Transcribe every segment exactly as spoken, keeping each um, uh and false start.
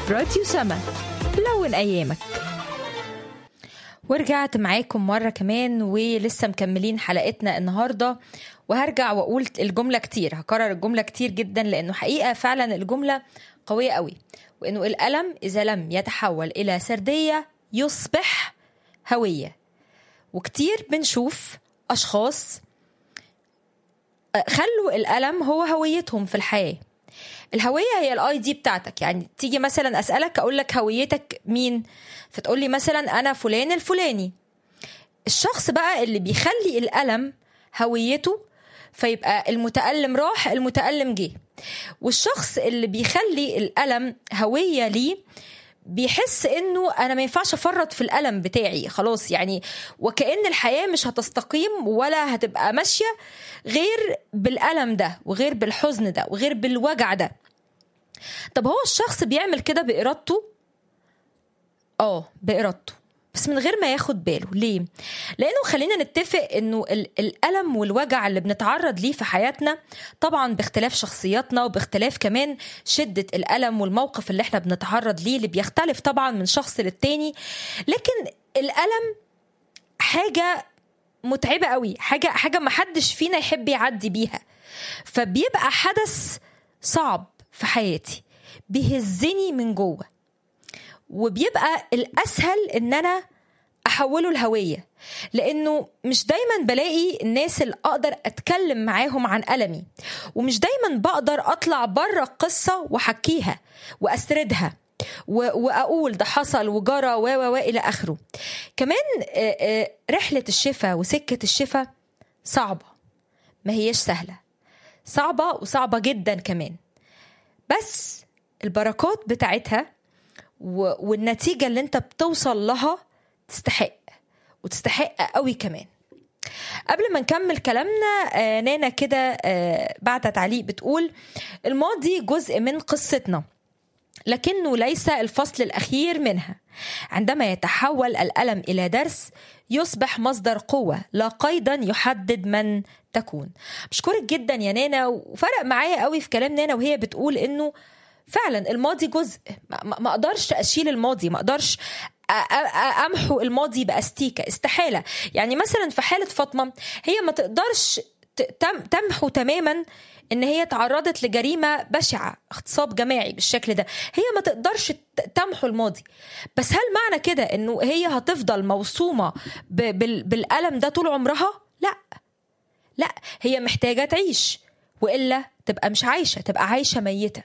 راديو سما، لون أيامك. ورجعت معاكم مرة كمان ولسه مكملين حلقتنا النهاردة، وهرجع وأقول الجملة كتير، هكرر الجملة كتير جدا لأنه حقيقة فعلا الجملة قوية قوي، وأنه الألم إذا لم يتحول إلى سردية يصبح هوية. وكتير بنشوف أشخاص خلوا الألم هو هويتهم في الحياة. الهوية هي الاي دي بتاعتك، يعني تيجي مثلا أسألك أقول لك هويتك مين، فتقول لي مثلا أنا فلان الفلاني. الشخص بقى اللي بيخلي الألم هويته، فيبقى المتألم راح المتألم جه. والشخص اللي بيخلي الألم هوية ليه بيحس انه انا ما ينفعش افرط في الألم بتاعي خلاص، يعني وكأن الحياة مش هتستقيم ولا هتبقى ماشية غير بالألم ده وغير بالحزن ده وغير بالوجع ده. طب هو الشخص بيعمل كده بإرادته؟ اه بإرادته، بس من غير ما ياخد باله. ليه؟ لأنه خلينا نتفق انه الألم والوجع اللي بنتعرض ليه في حياتنا طبعا باختلاف شخصياتنا وباختلاف كمان شدة الألم والموقف اللي احنا بنتعرض ليه اللي بيختلف طبعا من شخص للتاني، لكن الألم حاجة متعبة قوي، حاجة حاجة محدش فينا يحب يعدي بيها، فبيبقى حدث صعب في حياتي بيهزني من جوه، وبيبقى الأسهل إن أنا أحوله الهوية، لأنه مش دايما بلاقي الناس اللي أقدر أتكلم معاهم عن ألمي، ومش دايما بقدر أطلع برا القصة وحكيها وأسردها وأقول ده حصل وجرى و و إلى آخره. كمان رحلة الشفاء وسكة الشفاء صعبة، ما هيش سهلة، صعبة وصعبة جدا كمان، بس البركات بتاعتها والنتيجة اللي انت بتوصل لها تستحق وتستحق قوي كمان. قبل ما نكمل كلامنا آه نانا كده آه بعد تعليق بتقول الماضي جزء من قصتنا لكنه ليس الفصل الأخير منها. عندما يتحول الألم إلى درس يصبح مصدر قوة لا قيدا يحدد من تكون. بشكرك جدا يا نانا، وفرق معايا قوي في كلام نانا وهي بتقول إنه فعلا الماضي جزء، ما أقدرش أشيل الماضي، ما أقدرش أمحو الماضي بأستيكة، استحالة. يعني مثلا في حالة فاطمة هي ما تقدرش تمحو تماما ان هي تعرضت لجريمة بشعة، اغتصاب جماعي بالشكل ده، هي ما تقدرش تمحو الماضي، بس هل معنى كده انه هي هتفضل موصومة بالألم ده طول عمرها؟ لا لا، هي محتاجة تعيش، وإلا تبقى مش عايشة، تبقى عايشة ميتة.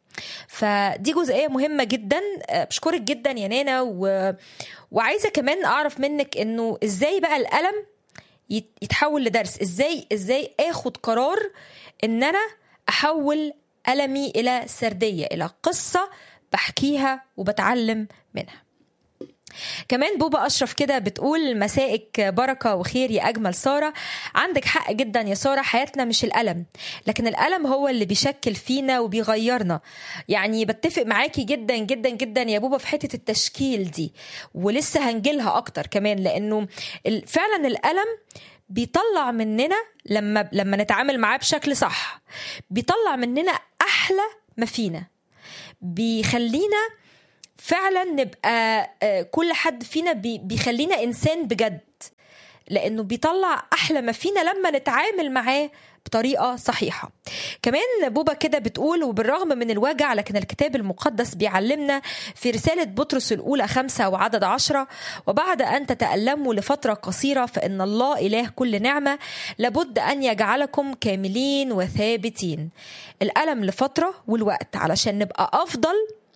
فدي جزئية مهمة جدا. بشكرك جدا يا نانا، و... وعايزة كمان أعرف منك إنه إزاي بقى الألم يتحول لدرس، إزاي إزاي أخد قرار إن أنا أحول ألمي إلى سردية، إلى قصة بحكيها وبتعلم منها. كمان بوبا أشرف كده بتقول مسائك بركة وخير يا أجمل سارة. عندك حق جدا يا سارة، حياتنا مش الألم، لكن الألم هو اللي بيشكل فينا وبيغيرنا. يعني بتفق معاكي جدا جدا جدا يا بوبا في حتة التشكيل دي، ولسه هنجلها أكتر كمان، لأنه فعلا الألم بيطلع مننا لما لما نتعامل معاه بشكل صح، بيطلع مننا أحلى ما فينا، بيخلينا فعلا نبقى كل حد فينا بيخلينا إنسان بجد، لأنه بيطلع أحلى ما فينا لما نتعامل معاه بطريقة صحيحة. كمان بوبا كده بتقول وبالرغم من الوجع لكن الكتاب المقدس بيعلمنا في رسالة بطرس الأولى خمسة وعدد عشرة وبعد أن تتألموا لفترة قصيرة فإن الله إله كل نعمة لابد أن يجعلكم كاملين وثابتين. الألم لفترة والوقت علشان نبقى أفضل،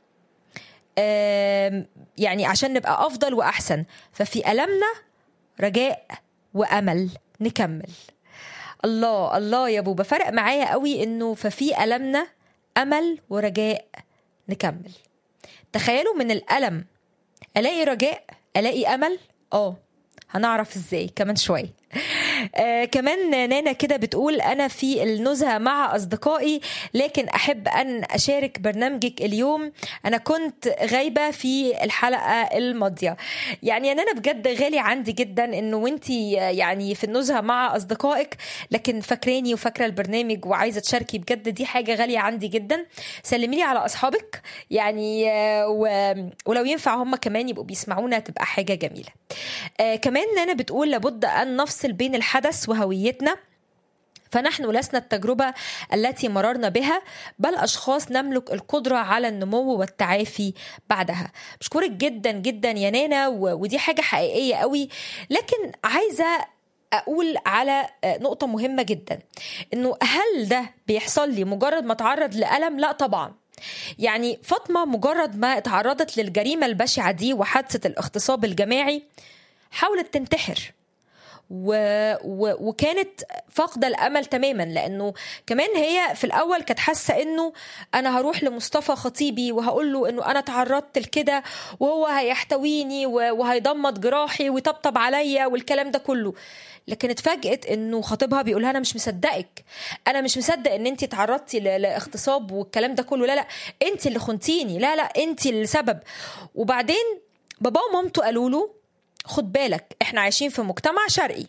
يعني عشان نبقى أفضل وأحسن، ففي ألمنا رجاء وأمل نكمل. الله الله يا بوبا، فرق معايا قوي إنه ففي ألمنا أمل ورجاء نكمل. تخيلوا من الألم ألاقي رجاء، ألاقي أمل. آه هنعرف إزاي كمان شوي. آه كمان نانا كده بتقول أنا في النزهة مع أصدقائي لكن أحب أن أشارك برنامجك اليوم، أنا كنت غايبة في الحلقة الماضية. يعني أنا بجد غالي عندي جدا إنه وانتي يعني في النزهة مع أصدقائك لكن فاكراني وفاكرة البرنامج وعايزة تشاركي، بجد دي حاجة غالية عندي جدا. سلمي لي على أصحابك يعني، ولو ينفع هم كمان يبقوا بيسمعونا تبقى حاجة جميلة. آه كمان أنا بتقول لابد أن نفصل بين الحدث وهويتنا، فنحن لسنا التجربة التي مررنا بها بل أشخاص نملك القدرة على النمو والتعافي بعدها. بشكرك جدا جدا يا نانا، ودي حاجة حقيقية قوي. لكن عايزة أقول على نقطة مهمة جدا، إنه هل ده بيحصل لي مجرد ما أتعرض لألم؟ لا طبعا. يعني فاطمة مجرد ما اتعرضت للجريمة البشعة دي وحادثة الاغتصاب الجماعي حاولت تنتحر، و... و... وكانت فاقدة الأمل تماما، لأنه كمان هي في الأول كانت حاسة إنه أنا هروح لمصطفى خطيبي وهقول له إنه أنا تعرضت لكده وهو هيحتويني وهيضمد جراحي ويطبطب عليا والكلام ده كله. لكن اتفاجئت إنه خطيبها بيقولها أنا مش مصدقك، أنا مش مصدق إن أنتي تعرضتي ل... لاغتصاب والكلام ده كله، لا لا أنتي اللي خنتيني، لا لا أنتي السبب. وبعدين بابا ومامته قالوا له خد بالك احنا عايشين في مجتمع شرقي،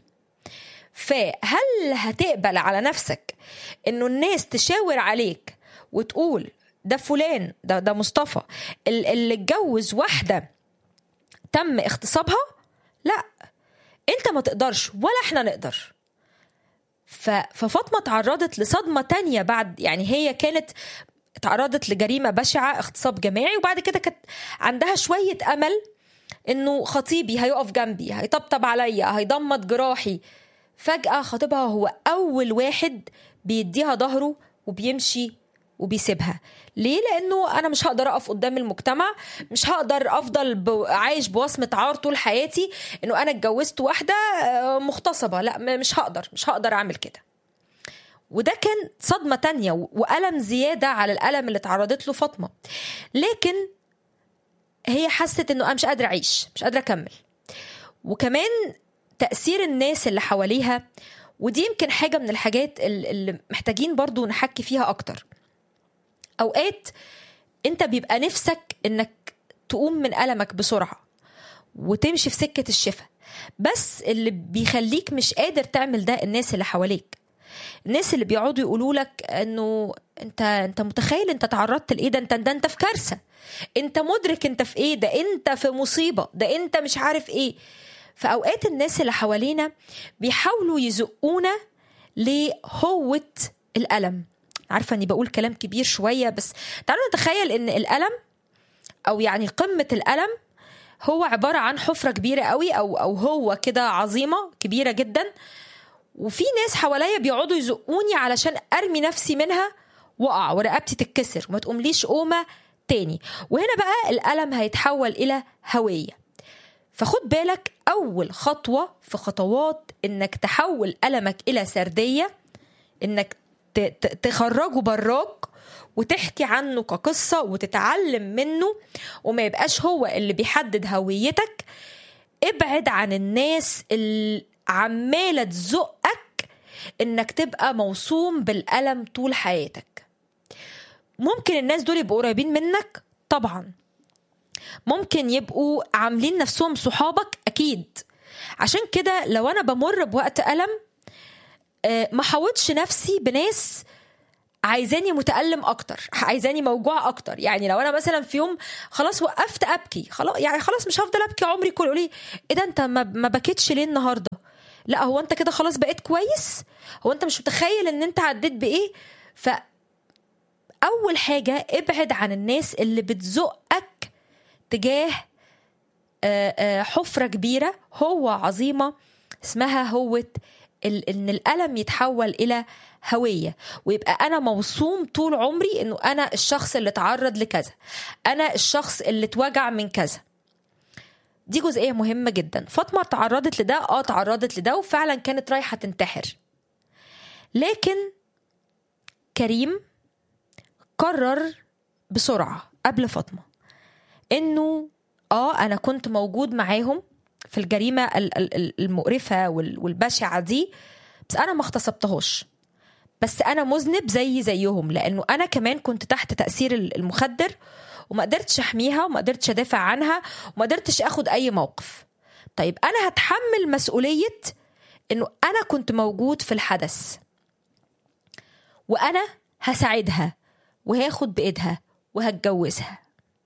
فهل هتقبل على نفسك انه الناس تشاور عليك وتقول ده فلان ده ده مصطفى اللي اتجوز واحدة تم اغتصابها؟ لا انت ما تقدرش ولا احنا نقدر. ففاطمة تعرضت لصدمة تانية بعد، يعني هي كانت تعرضت لجريمة بشعة اغتصاب جماعي، وبعد كده كانت عندها شوية امل انه خطيبي هيقف جنبي هيطبطب عليا هيضمد جراحي. فجأة خطيبها هو اول واحد بيديها ظهره وبيمشي وبيسيبها. ليه؟ لانه انا مش هقدر اقف قدام المجتمع، مش هقدر افضل عايش بوصمة عار طول حياتي انه انا اتجوزت واحدة مغتصبة، لا مش هقدر مش هقدر اعمل كده. وده كان صدمة تانية وألم زيادة على الألم اللي تعرضت له فاطمة. لكن هي حست انه انا مش قادره اعيش، مش قادره اكمل. وكمان تاثير الناس اللي حواليها، ودي يمكن حاجه من الحاجات اللي محتاجين برضو نحكي فيها اكتر. اوقات انت بيبقى نفسك انك تقوم من ألمك بسرعه وتمشي في سكه الشفاء، بس اللي بيخليك مش قادر تعمل ده الناس اللي حواليك، الناس اللي بيقعدوا يقولوا لك انه انت انت متخيل انت تعرضت لايه، ده انت ده انت في كارثه، انت مدرك انت في ايه، ده انت في مصيبه، ده انت مش عارف ايه. فاوقات الناس اللي حوالينا بيحاولوا يزقونا لهوة الالم. عارفه اني بقول كلام كبير شويه، بس تعالوا نتخيل ان الالم او يعني قمه الالم هو عباره عن حفره كبيره قوي، او او هو كده عظيمه كبيره جدا، وفي ناس حواليا بيقعدوا يزقوني علشان ارمي نفسي منها وقع ورقبتي تتكسر وما تقومليش قومه تاني. وهنا بقى الألم هيتحول إلى هوية. فخد بالك أول خطوة في خطوات إنك تحول ألمك إلى سردية، إنك تخرجه براك وتحكي عنه كقصة وتتعلم منه وما يبقاش هو اللي بيحدد هويتك. ابعد عن الناس اللي عمالة تزقك إنك تبقى موصوم بالألم طول حياتك. ممكن الناس دول يبقوا قريبين منك طبعا، ممكن يبقوا عاملين نفسهم صحابك أكيد. عشان كده لو أنا بمر بوقت ألم ما حاولتش نفسي بناس عايزاني متألم أكتر، عايزاني موجوع أكتر. يعني لو أنا مثلا في يوم خلاص وقفت أبكي، خلاص يعني خلاص مش هفضل أبكي عمري كله، ليه إيه ده أنت ما بكيتش ليه النهاردة؟ لا هو أنت كده خلاص بقيت كويس؟ هو أنت مش متخيل أن أنت عديت بإيه؟ ف أول حاجة ابعد عن الناس اللي بتزقك تجاه حفرة كبيرة هو عظيمة اسمها هوة إن الألم يتحول إلى هوية، ويبقى أنا موصوم طول عمري إنه أنا الشخص اللي تعرض لكذا، أنا الشخص اللي توجع من كذا. دي جزئية مهمة جدا. فاطمة تعرضت لده، آه تعرضت لده وفعلا كانت رايحة تنتحر، لكن كريم قرر بسرعة قبل فاطمة إنه آه أنا كنت موجود معاهم، في الجريمة المقرفة والبشعة دي، بس أنا ما اغتصبتهاش، بس أنا مذنب زي زيهم، لأنه أنا كمان كنت تحت تأثير المخدر وما قدرتش أحميها وما قدرتش أدافع عنها وما قدرتش أخد أي موقف. طيب أنا هتحمل مسؤولية أنه أنا كنت موجود في الحدث، وأنا هساعدها وهاخد بإيدها وهتجوزها.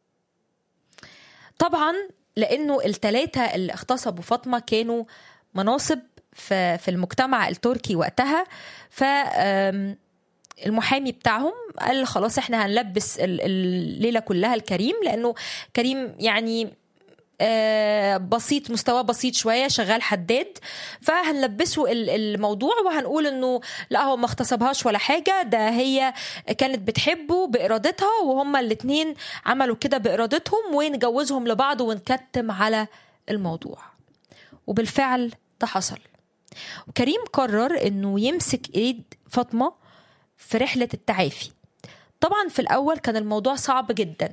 طبعا لأنه الثلاثة اللي اغتصبوا فاطمة كانوا مناصب في في المجتمع التركي وقتها، فالمحامي بتاعهم قال خلاص احنا هنلبس الليلة كلها الكريم، لأنه كريم يعني بسيط، مستوى بسيط شوية، شغال حداد، فهنلبسه الموضوع وهنقول انه لا هو ما اغتصبهاش ولا حاجة، ده هي كانت بتحبه بإرادتها وهما الاتنين عملوا كده بإرادتهم، ونجوزهم لبعض ونكتم على الموضوع. وبالفعل ده حصل. وكريم قرر انه يمسك ايد فاطمة في رحلة التعافي. طبعا في الأول كان الموضوع صعب جدا،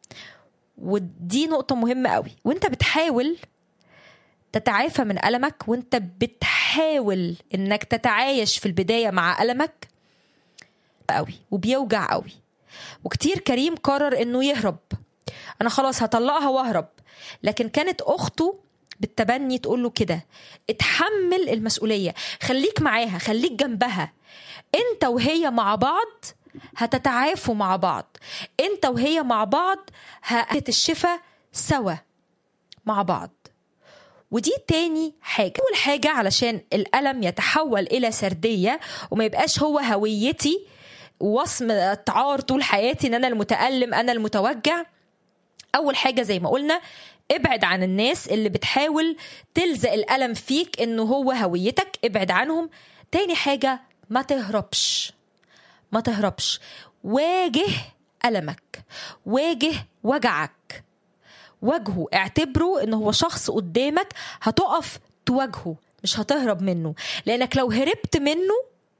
ودي نقطة مهمة قوي. وانت بتحاول تتعافى من ألمك، وانت بتحاول انك تتعايش في البداية مع ألمك قوي وبيوجع قوي. وكتير كريم قرر انه يهرب، انا خلاص هطلقها واهرب، لكن كانت اخته بالتبني تقول له كده، اتحمل المسؤولية، خليك معاها، خليك جنبها، انت وهي مع بعض هتتعافوا مع بعض، انت وهي مع بعض هتشفى سوا مع بعض. ودي تاني حاجة. أول حاجة علشان الألم يتحول إلى سردية وما يبقاش هو هويتي ووصم اتعار طول حياتي ان انا المتألم انا المتوجع، اول حاجة زي ما قلنا ابعد عن الناس اللي بتحاول تلزق الألم فيك انه هو هويتك، ابعد عنهم. تاني حاجة ما تهربش، ما تهربش، واجه ألمك، واجه وجعك، واجهه، اعتبره انه هو شخص قدامك هتقف تواجهه، مش هتهرب منه، لانك لو هربت منه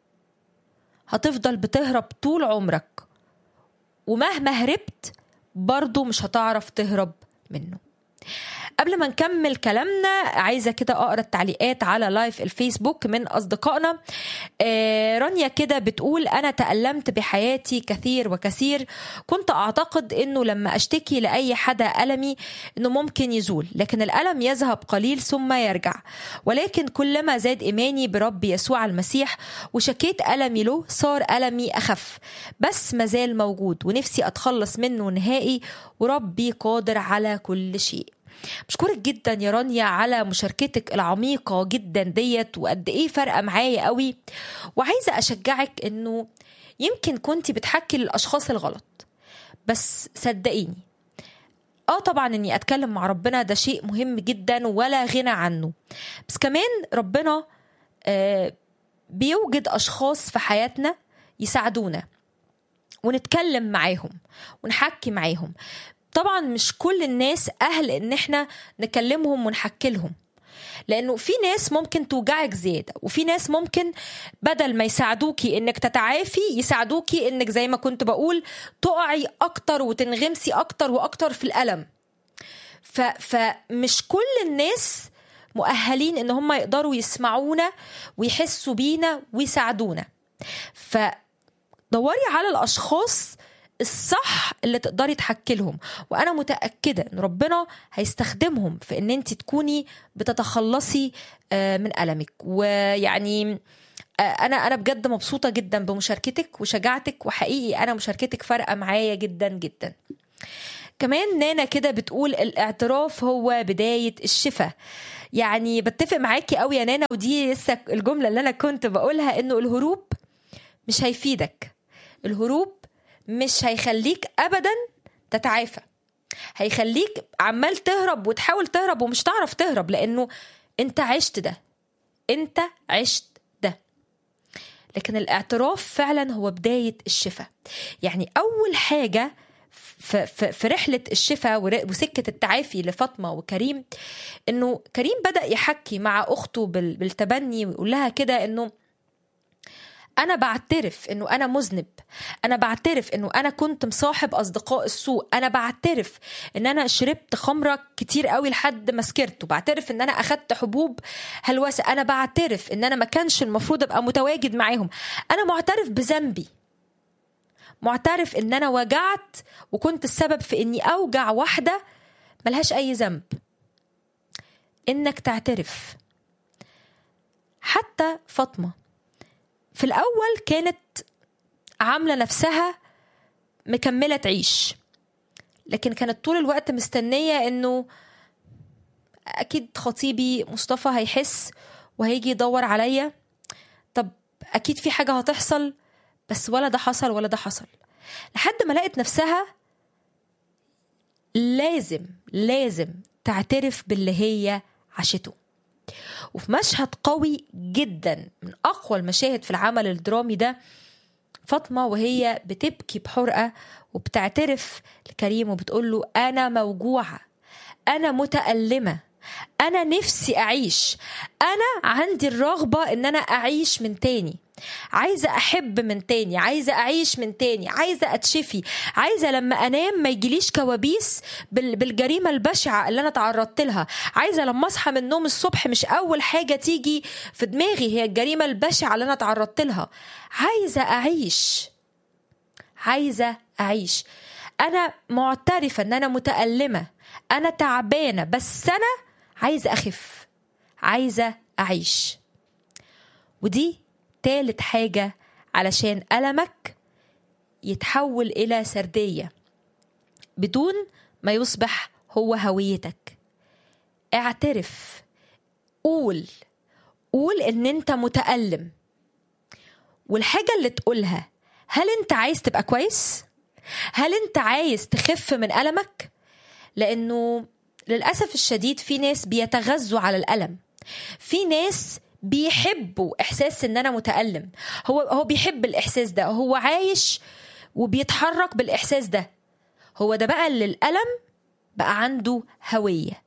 هتفضل بتهرب طول عمرك، ومهما هربت برضو مش هتعرف تهرب منه. قبل ما نكمل كلامنا عايزة كده أقرأ التعليقات على لايف الفيسبوك من أصدقائنا. آه رانيا كده بتقول أنا تألمت بحياتي كثير وكثير، كنت أعتقد أنه لما أشتكي لأي حدا ألمي أنه ممكن يزول، لكن الألم يذهب قليل ثم يرجع، ولكن كلما زاد إيماني برب يسوع المسيح وشكيت ألمي له صار ألمي أخف، بس مازال موجود ونفسي أتخلص منه نهائي، وربي قادر على كل شيء. بشكرك جدا يا رانيا على مشاركتك العميقة جدا ديت، وقد ايه فرقة معايا قوي. وعايزة اشجعك انه يمكن كنتي بتحكي للاشخاص الغلط، بس صدقيني اه طبعا اني اتكلم مع ربنا ده شيء مهم جدا ولا غنى عنه، بس كمان ربنا آه بيوجد اشخاص في حياتنا يساعدونا ونتكلم معاهم ونحكي معاهم. طبعا مش كل الناس أهل إن احنا نكلمهم ونحكي لهم، لأنه في ناس ممكن توجعك زيادة، وفي ناس ممكن بدل ما يساعدوكي إنك تتعافي يساعدوكي إنك زي ما كنت بقول تقعي أكتر وتنغمسي أكتر وأكتر في الألم. ف فمش كل الناس مؤهلين إن هم يقدروا يسمعونا ويحسوا بينا ويساعدونا. فدوري على الأشخاص الصح اللي تقدري تحكي لهم، وانا متاكده ان ربنا هيستخدمهم في ان انت تكوني بتتخلصي من المك. ويعني انا انا بجد مبسوطه جدا بمشاركتك وشجاعتك، وحقيقي انا مشاركتك فارقه معايا جدا جدا. كمان نانا كده بتقول الاعتراف هو بدايه الشفاء. يعني بتفق معاكي قوي يا نانا، ودي لسه الجمله اللي انا كنت بقولها، انه الهروب مش هيفيدك، الهروب مش هيخليك أبدا تتعافى، هيخليك عمال تهرب وتحاول تهرب ومش تعرف تهرب، لأنه أنت عشت ده، أنت عشت ده. لكن الاعتراف فعلا هو بداية الشفاء. يعني أول حاجة في, في, في رحلة الشفاء وسكة التعافي لفاطمة وكريم، أنه كريم بدأ يحكي مع أخته بالتبني ويقول لها كده أنه أنا بعترف إنه أنا مذنب، أنا بعترف إنه أنا كنت مصاحب أصدقاء السوء، أنا بعترف إن أنا شربت خمرة كتير قوي لحد ما سكرت، وبعترف إن أنا أخدت حبوب هلوسة، أنا بعترف إن أنا ما كانش المفروض أبقى متواجد معاهم. أنا معترف بذنبي، معترف إن أنا وجعت وكنت السبب في إني أوجع واحدة ملهاش أي ذنب. إنك تعترف. حتى فاطمة في الأول كانت عاملة نفسها مكملة تعيش، لكن كانت طول الوقت مستنية إنه أكيد خطيبي مصطفى هيحس وهيجي يدور عليا، طب أكيد في حاجة هتحصل، بس ولا ده حصل ولا ده حصل، لحد ما لقت نفسها لازم لازم تعترف باللي هي عاشته. وفي مشهد قوي جدا من أقوى المشاهد في العمل الدرامي ده، فاطمة وهي بتبكي بحرقة وبتعترف لكريم وبتقول له أنا موجوعة، أنا متألمة، أنا نفسي أعيش، أنا عندي الرغبة إن أنا أعيش من تاني، عايزة أحب من تاني، عايزة أعيش من تاني، عايزة أتشفي، عايزة لما أنام ما يجيليش كوابيس بالجريمة البشعة اللي أنا تعرضت لها، عايزة لما أصحى من النوم الصبح مش أول حاجة تيجي في دماغي هي الجريمة البشعة اللي أنا تعرضت لها، عايزة أعيش، عايزة أعيش. أنا معترفة أن أنا متألمة، أنا تعبانة، بس أنا عايزة أخف، عايزة أعيش. ودي تالت حاجة علشان ألمك يتحول إلى سردية بدون ما يصبح هو هويتك. اعترف، قول قول إن أنت متألم، والحاجة اللي تقولها هل أنت عايز تبقى كويس؟ هل أنت عايز تخف من ألمك؟ لأنه للأسف الشديد في ناس بيتغذوا على الألم، في ناس بيحبوا إحساس إن أنا متألم، هو هو بيحب الإحساس ده، هو عايش وبيتحرك بالإحساس ده، هو ده بقى اللي الألم بقى عنده هوية.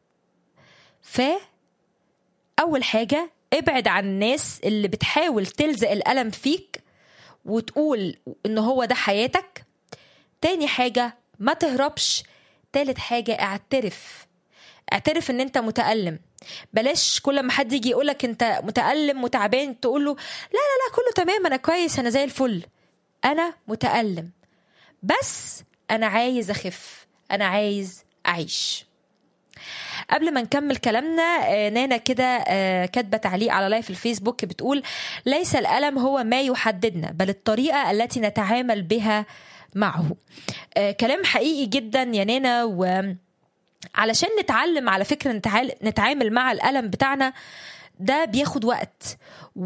فأول حاجة ابعد عن الناس اللي بتحاول تلزق الألم فيك وتقول إنه هو ده حياتك. تاني حاجة ما تهربش. تالت حاجة اعترف، اعترف ان انت متألم. بلاش كل ما حد يجي يقولك انت متألم وتعبان تقول له لا لا لا كله تمام انا كويس انا زي الفل. انا متألم بس انا عايز اخف، انا عايز اعيش. قبل ما نكمل كلامنا نانا كده كاتبه تعليق على لايف الفيسبوك بتقول ليس الألم هو ما يحددنا بل الطريقة التي نتعامل بها معه. كلام حقيقي جدا يا نانا. وعلشان نتعلم على فكرة نتعامل مع الألم بتاعنا ده بياخد وقت،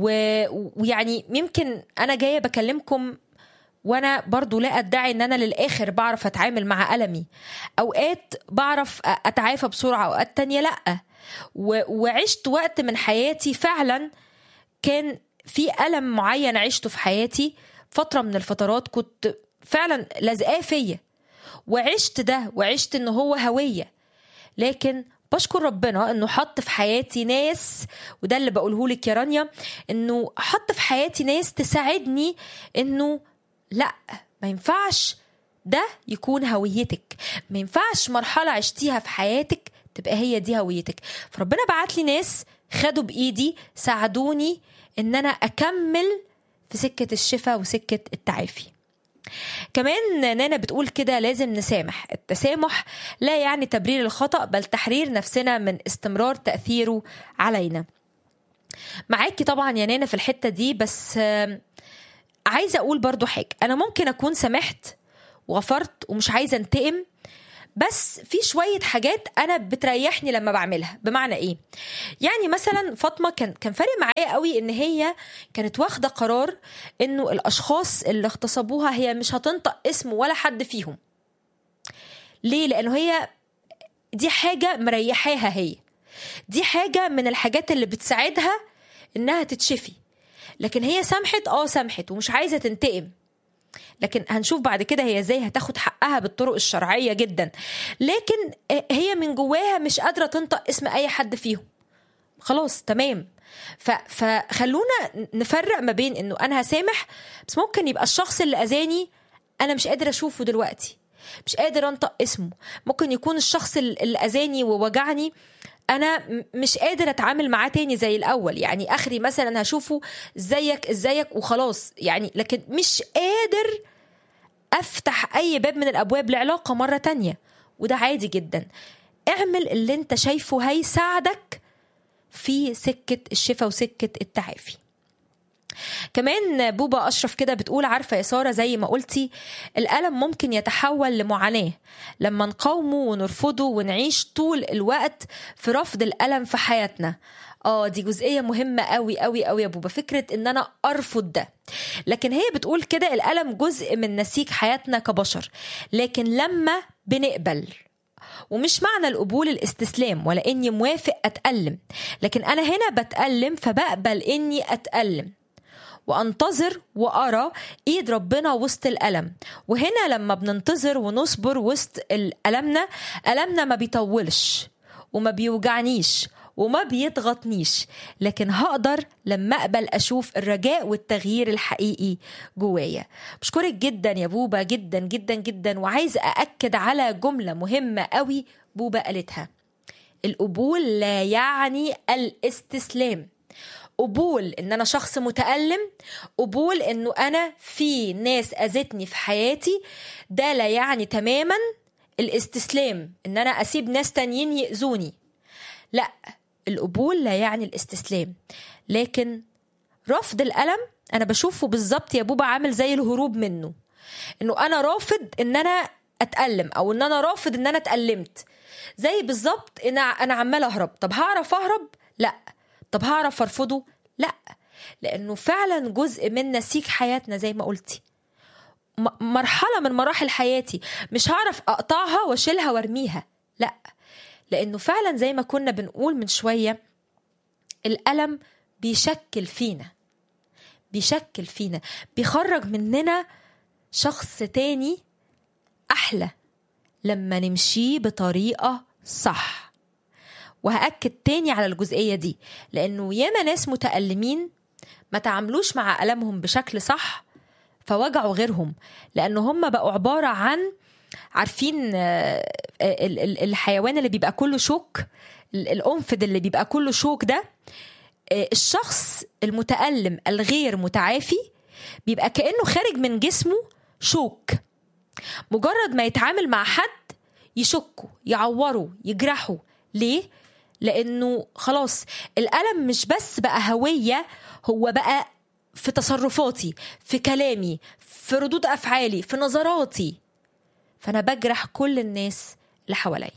ويعني يمكن أنا جاية بكلمكم وانا برضو لا ادعي ان انا للاخر بعرف اتعامل مع ألمي، اوقات بعرف اتعافى بسرعة اوقات تانية لا. وعشت وقت من حياتي فعلا كان في ألم معين عشته في حياتي، فترة من الفترات كنت فعلا لازقاه فيا وعشت ده وعشت انه هو هوية، لكن بشكر ربنا انه حط في حياتي ناس، وده اللي بقوله لك يا رانيا، انه حط في حياتي ناس تساعدني انه لا ما ينفعش ده يكون هويتك، ما ينفعش مرحلة عشتيها في حياتك تبقى هي دي هويتك. فربنا بعت لي ناس خدوا بإيدي ساعدوني ان انا اكمل في سكة الشفاء وسكة التعافي. كمان نانا بتقول كده لازم نسامح. التسامح لا يعني تبرير الخطأ بل تحرير نفسنا من استمرار تأثيره علينا. معاكي طبعا يا نانا في الحتة دي، بس عايزة أقول برضو حاجة، أنا ممكن أكون سامحت وغفرت ومش عايزة انتقم، بس في شوية حاجات أنا بتريحني لما بعملها. بمعنى إيه؟ يعني مثلا فاطمة كان كان فارق معايا قوي إن هي كانت واخدة قرار إنه الأشخاص اللي اغتصبوها هي مش هتنطق اسم ولا حد فيهم. ليه؟ لأنه هي دي حاجة مريحاها، هي دي حاجة من الحاجات اللي بتساعدها إنها تتشفي. لكن هي سامحت اه سامحت ومش عايزة تنتقم، لكن هنشوف بعد كده هي ازاي هتاخد حقها بالطرق الشرعية جدا، لكن هي من جواها مش قادرة تنطق اسم اي حد فيهم. خلاص تمام، فخلونا نفرق ما بين انه انا هسامح، بس ممكن يبقى الشخص اللي اذاني انا مش قادر اشوفه دلوقتي، مش قادر انطق اسمه. ممكن يكون الشخص اللي اذاني ووجعني انا مش قادر اتعامل معاه تاني زي الاول، يعني اخري مثلا هشوفه ازيك ازيك وخلاص يعني، لكن مش قادر افتح اي باب من الابواب لعلاقة مرة تانية. وده عادي جدا. اعمل اللي انت شايفه هيساعدك في سكة الشفاء وسكة التعافي. كمان بوبا أشرف كده بتقول عارفة يا سارة زي ما قلتي الألم ممكن يتحول لمعاناة لما نقاومه ونرفضه ونعيش طول الوقت في رفض الألم في حياتنا. اه دي جزئية مهمة قوي قوي قوي يا بوبا، فكرة ان انا ارفض ده. لكن هي بتقول كده الألم جزء من نسيج حياتنا كبشر، لكن لما بنقبل، ومش معنى القبول الاستسلام ولا اني موافق اتألم، لكن انا هنا بتألم فبقبل اني اتألم وانتظر وارى ايد ربنا وسط الالم. وهنا لما بننتظر ونصبر وسط الالمنا، المنا ما بيطولش وما بيوجعنيش وما بيضغطنيش، لكن هقدر لما اقبل اشوف الرجاء والتغيير الحقيقي جوايا. بشكرك جدا يا بوبا جدا جدا جدا. وعايز أأكد على جملة مهمة قوي بوبا قالتها، القبول لا يعني الاستسلام. قبول ان انا شخص متألم، قبول انه انا في ناس اذتني في حياتي، ده لا يعني تماما الاستسلام ان انا اسيب ناس تانيين يأذوني. لا، القبول لا يعني الاستسلام، لكن رفض الألم انا بشوفه بالظبط يا بوبا عامل زي الهروب منه، انه انا رافض ان انا اتألم او ان انا رافض ان انا اتألمت، زي بالظبط ان انا عمال اهرب. طب هعرف اهرب؟ لا. طب هعرف ارفضه؟ لا، لانه فعلا جزء من نسيج حياتنا زي ما قلتي، مرحلة من مراحل حياتي مش هعرف اقطعها واشيلها وارميها. لا، لانه فعلا زي ما كنا بنقول من شوية الألم بيشكل فينا بيشكل فينا بيخرج مننا شخص تاني احلى لما نمشي بطريقة صح. وهأكد تاني على الجزئية دي، لأنه ياما ناس متألمين ما تعاملوش مع ألمهم بشكل صح فوجعوا غيرهم، لأنه هم بقوا عبارة عن عارفين الحيوان اللي بيبقى كله شوك، الأنفذ اللي بيبقى كله شوك ده، الشخص المتألم الغير متعافي بيبقى كأنه خارج من جسمه شوك، مجرد ما يتعامل مع حد يشكه يعوره يجرحه. ليه؟ لأنه خلاص الألم مش بس بقى هوية، هو بقى في تصرفاتي، في كلامي، في ردود أفعالي، في نظراتي، فأنا بجرح كل الناس اللي حواليا.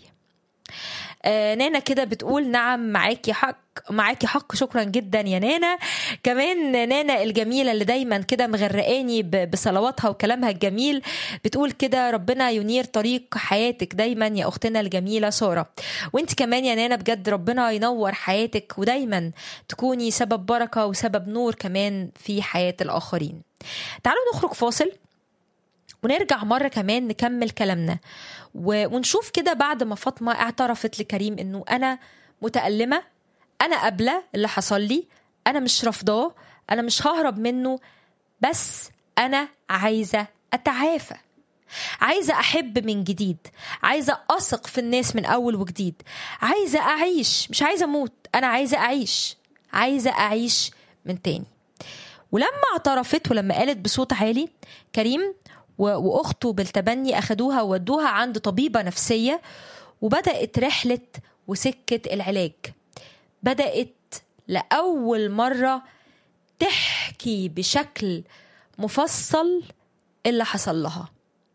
آه نانا كده بتقول نعم معاكي حق معاكي حق. شكرا جدا يا نانا. كمان نانا الجميلة اللي دايما كده مغرقاني بصلواتها وكلامها الجميل بتقول كده ربنا ينير طريق حياتك دايما يا أختنا الجميلة سارة. وانت كمان يا نانا بجد ربنا ينور حياتك ودايما تكوني سبب بركة وسبب نور كمان في حياة الآخرين. تعالوا نخرج فاصل ونرجع مرة كمان نكمل كلامنا ونشوف كده بعد ما فاطمة اعترفت لكريم انه انا متألمة، انا قابلة اللي حصل لي، انا مش رافضاه، انا مش ههرب منه، بس انا عايزة اتعافى، عايزة احب من جديد، عايزة اثق في الناس من اول وجديد، عايزة اعيش، مش عايزة اموت، انا عايزة اعيش، عايزة اعيش من تاني. ولما اعترفت ولما قالت بصوت عالي، كريم واخته بالتبني اخدوها وودوها عند طبيبة نفسية، وبدأت رحلة وسكة العلاج. بدأت لأول مرة تحكي بشكل مفصل اللي حصل لها،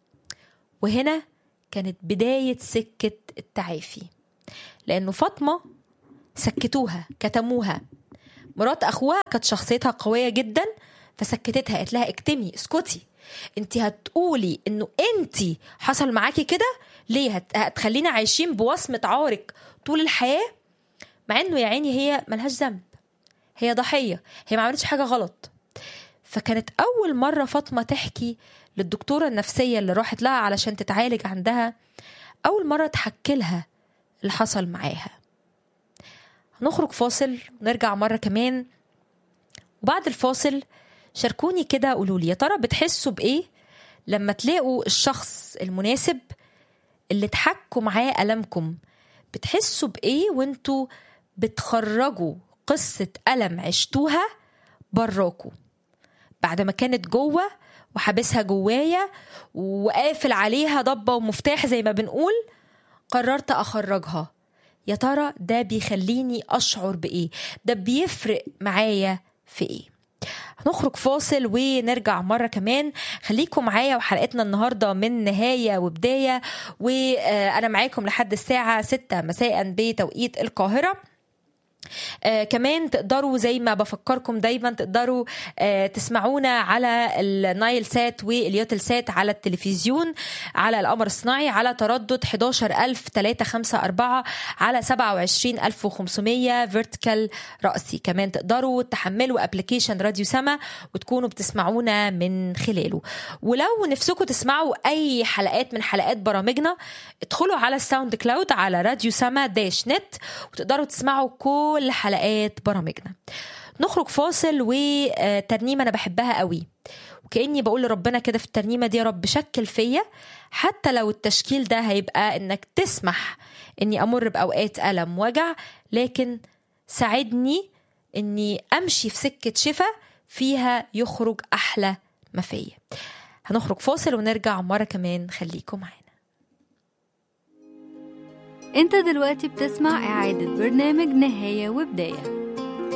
وهنا كانت بداية سكة التعافي، لأنه فاطمة سكتوها كتموها. مرات أخوها كانت شخصيتها قوية جدا فسكتتها، قالت لها اكتمي اسكتي، انت هتقولي انه انت حصل معاكي كده ليه؟ هتخلينا عايشين بوصمة عارك طول الحياة، مع انه يا عيني هي ملهاش ذنب، هي ضحية، هي ما عملتش حاجة غلط. فكانت اول مرة فاطمة تحكي للدكتورة النفسية اللي راحت لها علشان تتعالج عندها، اول مرة تحكي لها اللي حصل معاها. هنخرج فاصل ونرجع مرة كمان، وبعد الفاصل شاركوني كده، قولوا لي يا ترى بتحسوا بإيه لما تلاقوا الشخص المناسب اللي تحكوا معاه ألمكم؟ بتحسوا بإيه وانتوا بتخرجوا قصة ألم عشتوها براكوا بعد ما كانت جوه وحابسها جوايا وقافل عليها ضبة ومفتاح زي ما بنقول، قررت أخرجها؟ يا ترى ده بيخليني أشعر بإيه؟ ده بيفرق معايا في إيه؟ هنخرج فاصل ونرجع مرة كمان. خليكم معايا، وحلقتنا النهاردة من نهاية وبداية، وأنا معاكم لحد الساعة ستة مساء بتوقيت القاهرة. آه كمان تقدروا زي ما بفكركم دايما تقدروا آه تسمعونا على النايل سات واليوتل سات على التلفزيون على القمر الصناعي على تردد أحد عشر ألف وثلاثمائة وخمسة وأربعين على سبعة وعشرين ألف وخمسمائة فيرتيكال رأسي. كمان تقدروا تحملوا ابليكيشن راديو سما وتكونوا بتسمعونا من خلاله. ولو نفسكم تسمعوا أي حلقات من حلقات برامجنا ادخلوا على الساوند كلاود على راديو سما داش نت وتقدروا تسمعوا كل كل حلقات برامجنا. نخرج فاصل وترنيمة أنا بحبها قوي، وكأني بقول لربنا كده في الترنيمة دي: يا رب شكل فيا، حتى لو التشكيل ده هيبقى إنك تسمح إني أمر بأوقات ألم وجع، لكن ساعدني إني أمشي في سكة شفا فيها يخرج أحلى ما فيا. هنخرج فاصل ونرجع مرة كمان، خليكم معانا. انت دلوقتي بتسمع إعادة برنامج نهاية وبداية.